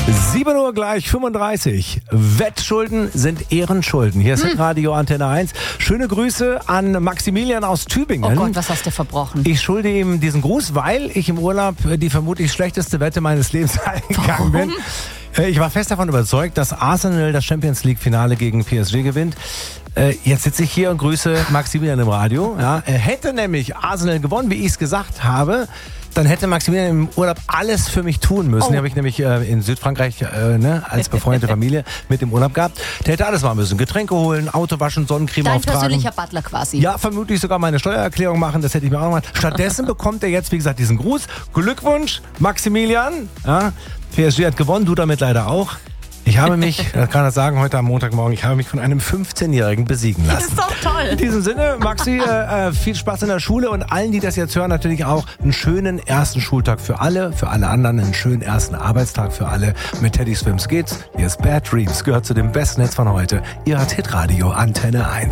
7 Uhr gleich 35. Wettschulden sind Ehrenschulden. Hier ist Radio Antenne 1. Schöne Grüße an Maximilian aus Tübingen. Oh Gott, was hast du verbrochen? Ich schulde ihm diesen Gruß, weil ich im Urlaub die vermutlich schlechteste Wette meines Lebens eingegangen bin. Ich war fest davon überzeugt, dass Arsenal das Champions-League-Finale gegen PSG gewinnt. Jetzt sitze ich hier und grüße Maximilian im Radio. Ja, hätte nämlich Arsenal gewonnen, wie ich es gesagt habe, dann hätte Maximilian im Urlaub alles für mich tun müssen. Die habe ich nämlich in Südfrankreich als befreundete Familie mit im Urlaub gehabt. Der hätte alles machen müssen. Getränke holen, Auto waschen, Sonnencreme auftragen. Dein persönlicher Butler quasi. Ja, vermutlich sogar meine Steuererklärung machen. Das hätte ich mir auch noch gemacht. Stattdessen bekommt er jetzt, wie gesagt, diesen Gruß. Glückwunsch, Maximilian. Ja, PSG hat gewonnen, du damit leider auch. Ich habe mich, das kann ich sagen, heute am Montagmorgen, ich habe mich von einem 15-Jährigen besiegen lassen. Das ist doch toll. In diesem Sinne, Maxi, viel Spaß in der Schule und allen, die das jetzt hören, natürlich auch einen schönen ersten Schultag für alle anderen einen schönen ersten Arbeitstag für alle. Mit Teddy Swims geht's. Hier ist Bad Dreams, gehört zu dem besten Netz von heute. Ihr hört Hitradio Antenne 1.